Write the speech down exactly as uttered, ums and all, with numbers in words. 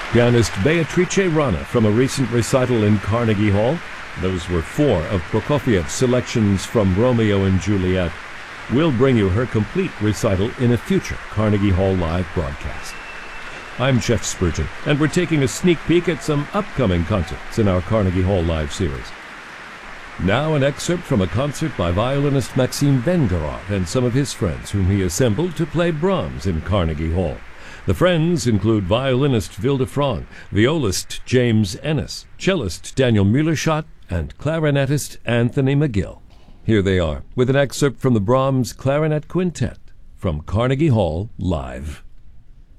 Pianist Beatrice Rana from a recent recital in Carnegie Hall. Those were four of Prokofiev's selections from Romeo and Juliet. We'll bring you her complete recital in a future Carnegie Hall Live broadcast. I'm Jeff Spurgeon, and we're taking a sneak peek at some upcoming concerts in our Carnegie Hall Live series. Now an excerpt from a concert by violinist Maxim Vengerov and some of his friends whom he assembled to play Brahms in Carnegie Hall. The friends include violinist Vilde Frang, violist James Ennis, cellist Daniel Muellerschott, and clarinetist Anthony McGill. Here they are, with an excerpt from the Brahms Clarinet Quintet from Carnegie Hall Live.